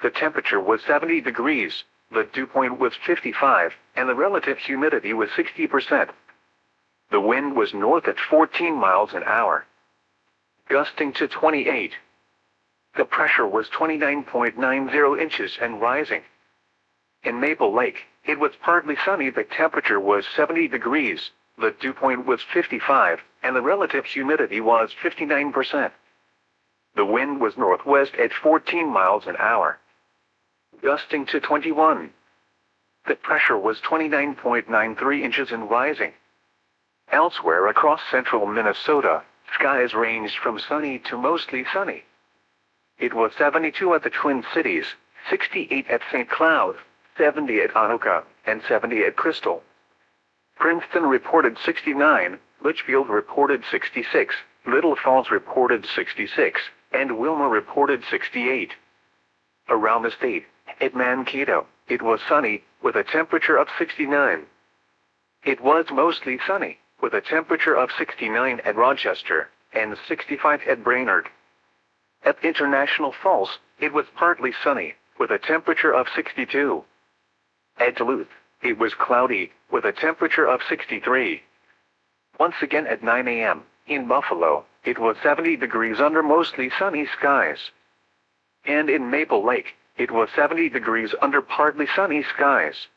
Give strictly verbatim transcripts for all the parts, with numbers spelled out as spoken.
The temperature was seventy degrees, the dew point was fifty-five, and the relative humidity was sixty percent. The wind was north at fourteen miles an hour, gusting to twenty-eight. The pressure was twenty-nine point nine zero inches and rising. In Maple Lake, it was partly sunny. The temperature was seventy degrees, the dew point was fifty-five, and the relative humidity was fifty-nine percent. The wind was northwest at fourteen miles an hour, gusting to twenty-one. The pressure was twenty-nine point nine three inches and rising. Elsewhere across central Minnesota, skies ranged from sunny to mostly sunny. It was seventy-two at the Twin Cities, sixty-eight at Saint Cloud, seventy at Anoka, and seventy at Crystal. Princeton reported sixty-nine, Litchfield reported sixty-six, Little Falls reported sixty-six, and Wilma reported sixty-eight. Around the state, at Mankato, it was sunny, with a temperature of sixty-nine. It was mostly sunny, with a temperature of sixty-nine at Rochester, and sixty-five at Brainerd. At International Falls, it was partly sunny, with a temperature of sixty-two. At Duluth, it was cloudy, with a temperature of sixty-three. Once again at nine a m, in Buffalo, it was seventy degrees under mostly sunny skies. And in Maple Lake, it was seventy degrees under partly sunny skies.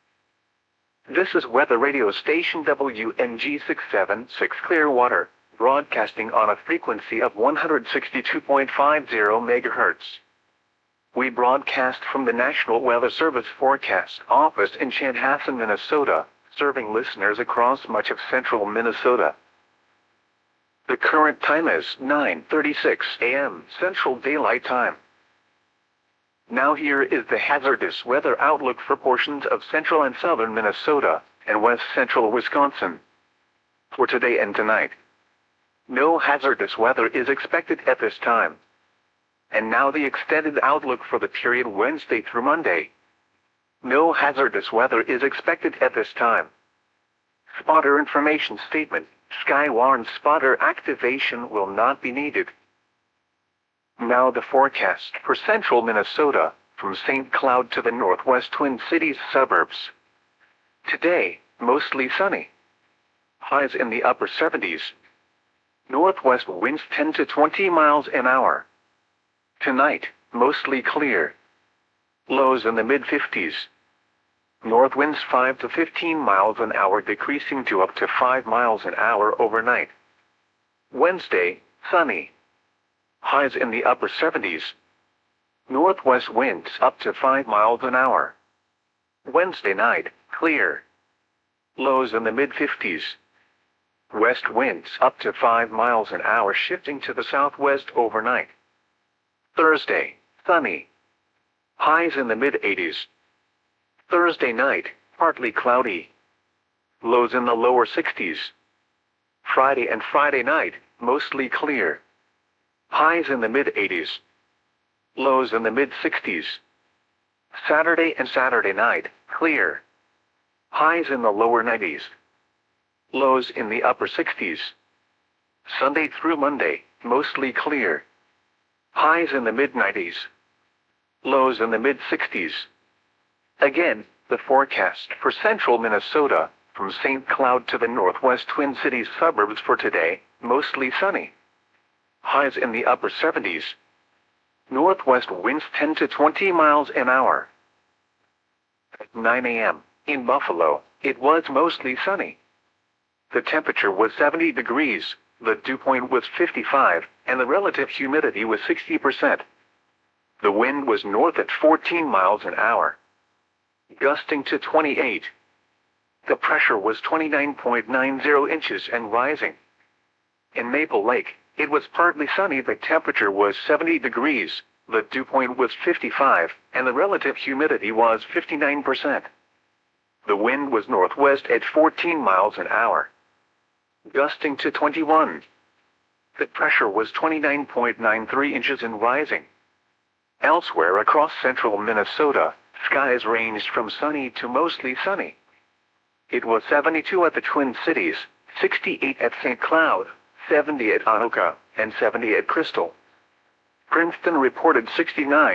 This is weather radio station W N G six seventy-six Clearwater, broadcasting on a frequency of one hundred sixty-two point five zero megahertz. We broadcast from the National Weather Service Forecast Office in Chanhassen, Minnesota, serving listeners across much of central Minnesota. The current time is nine thirty-six a m Central Daylight Time. Now here is the hazardous weather outlook for portions of central and southern Minnesota and west central Wisconsin for today and tonight. No hazardous weather is expected at this time. And now the extended outlook for the period Wednesday through Monday. No hazardous weather is expected at this time. Spotter information statement: Skywarn spotter activation will not be needed. Now the forecast for central Minnesota, from Saint Cloud to the northwest Twin Cities suburbs. Today, mostly sunny. Highs in the upper seventies. Northwest winds ten to twenty miles an hour. Tonight, mostly clear. Lows in the mid fifties. North winds five to fifteen miles an hour, decreasing to up to five miles an hour overnight. Wednesday, sunny. Highs in the upper seventies. Northwest winds up to five miles an hour. Wednesday night, clear. Lows in the mid fifties. West winds up to five miles an hour, shifting to the southwest overnight. Thursday, sunny. Highs in the mid eighties. Thursday night, partly cloudy. Lows in the lower sixties. Friday and Friday night, mostly clear. Highs in the mid eighties. Lows in the mid sixties. Saturday and Saturday night, clear. Highs in the lower nineties. Lows in the upper sixties. Sunday through Monday, mostly clear. Highs in the mid nineties. Lows in the mid sixties. Again, the forecast for central Minnesota, from Saint Cloud to the northwest Twin Cities suburbs for today, mostly sunny. Highs in the upper seventies. Northwest winds ten to twenty miles an hour. At nine a m, in Buffalo, it was mostly sunny. The temperature was seventy degrees, the dew point was fifty-five, and the relative humidity was sixty percent. The wind was north at fourteen miles an hour, gusting to twenty-eight. The pressure was twenty-nine point nine zero inches and rising. In Maple Lake, it was partly sunny. The temperature was seventy degrees, the dew point was fifty-five, and the relative humidity was fifty-nine percent. The wind was northwest at fourteen miles an hour, gusting to twenty-one. The pressure was twenty-nine point nine three inches and rising. Elsewhere across central Minnesota, skies ranged from sunny to mostly sunny. It was seventy-two at the Twin Cities, sixty-eight at Saint Cloud, seventy at Anoka, and seventy at Crystal. Princeton reported sixty-nine.